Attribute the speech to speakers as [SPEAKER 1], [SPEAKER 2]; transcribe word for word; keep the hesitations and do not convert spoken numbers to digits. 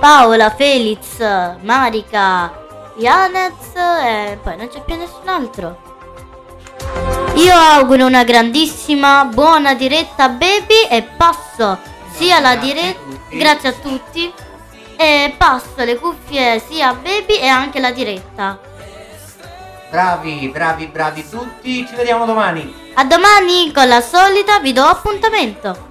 [SPEAKER 1] Paola, Felix, Marica, Yanez e poi non c'è più nessun altro. Io auguro una grandissima buona diretta a Baby e passo sia la diretta, grazie a tutti, e passo le cuffie sia a Baby e anche la diretta.
[SPEAKER 2] Bravi, bravi, bravi tutti, ci vediamo domani.
[SPEAKER 1] A domani con la solita vi do appuntamento.